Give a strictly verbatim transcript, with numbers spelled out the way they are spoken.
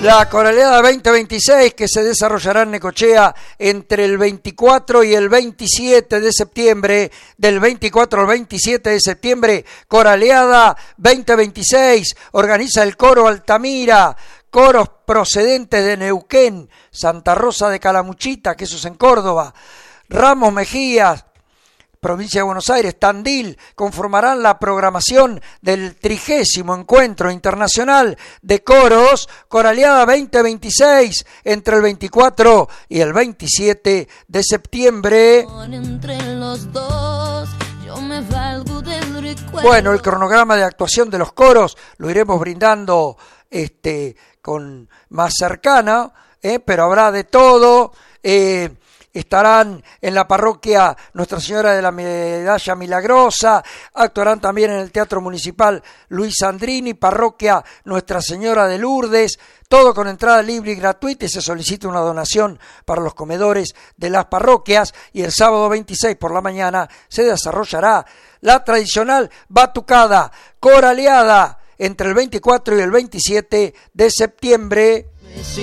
La Coraleada veinte veintiséis que se desarrollará en Necochea entre el veinticuatro y el veintisiete de septiembre, del veinticuatro al veintisiete de septiembre, Coraleada veinte veintiséis, organiza el Coro Altamira, coros procedentes de Neuquén, Santa Rosa de Calamuchita, que eso es en Córdoba, Ramos Mejías, provincia de Buenos Aires, Tandil, conformarán la programación del trigésimo Encuentro Internacional de Coros Coraleada veinte veintiséis entre el veinticuatro y el veintisiete de septiembre. Bueno, el cronograma de actuación de los coros lo iremos brindando este, con más cercana, eh, pero habrá de todo. Eh, Estarán en la parroquia Nuestra Señora de la Medalla Milagrosa, actuarán también en el Teatro Municipal Luis Sandrini, parroquia Nuestra Señora de Lourdes, todo con entrada libre y gratuita, y se solicita una donación para los comedores de las parroquias. Y el sábado veintiséis por la mañana se desarrollará la tradicional batucada coraleada entre el veinticuatro y el veintisiete de septiembre.